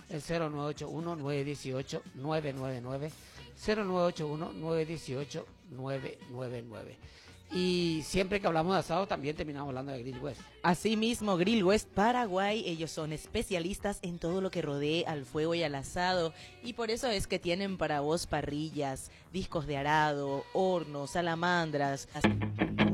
el 0981-918-999, 0981-918-999. Y siempre que hablamos de asado también terminamos hablando de Grill West. Asimismo, Grill West Paraguay, ellos son especialistas en todo lo que rodee al fuego y al asado, y por eso es que tienen para vos parrillas, discos de arado, hornos, salamandras.